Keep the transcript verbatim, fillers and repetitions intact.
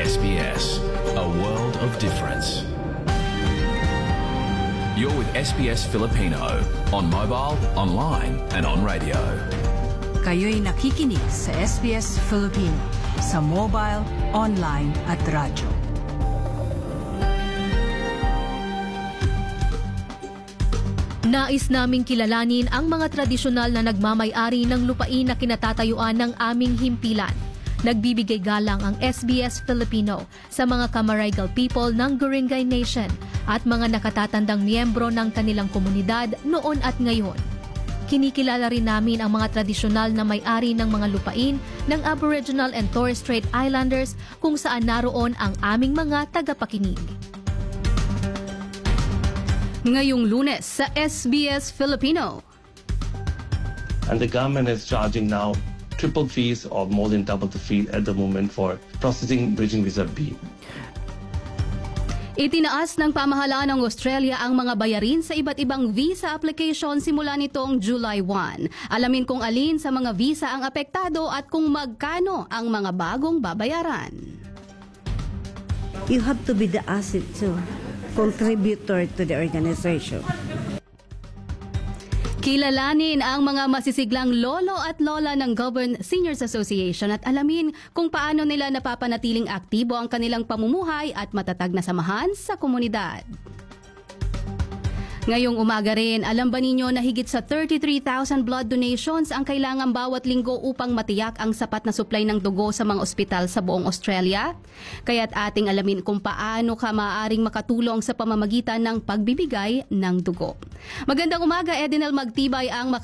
S B S, a world of difference. You're with S B S Filipino on mobile, online and on radio. Kayo'y nakikinig sa S B S Filipino sa mobile, online at radyo. Nais naming kilalanin ang mga tradisyonal na nagmamay-ari ng lupain na kinatatayuan ng aming himpilan. Nagbibigay galang ang S B S Filipino sa mga Camaragal people ng Guringay Nation at mga nakatatandang miyembro ng kanilang komunidad noon at ngayon. Kinikilala rin namin ang mga tradisyonal na may-ari ng mga lupain ng Aboriginal and Torres Strait Islanders kung saan naroon ang aming mga tagapakinig. Ngayong Lunes sa S B S Filipino. And the government is charging now triple fees or more than double the fee at the moment for processing Bridging Visa B. Itinaas ng pamahalaan ng Australia ang mga bayarin sa iba't ibang visa application simula nitong July first. Alamin kung alin sa mga visa ang apektado at kung magkano ang mga bagong babayaran. You have to be the asset too. Contributor to the organization. Kilalanin ang mga masisiglang lolo at lola ng Govern Seniors Association at alamin kung paano nila napapanatiling aktibo ang kanilang pamumuhay at matatag na samahan sa komunidad. Ngayong umaga rin, alam ba ninyo na higit sa thirty-three thousand blood donations ang kailangan bawat linggo upang matiyak ang sapat na supply ng dugo sa mga ospital sa buong Australia? Kaya't ating alamin kung paano ka maaaring makatulong sa pamamagitan ng pagbibigay ng dugo. Magandang umaga, Edinel Magtibay ang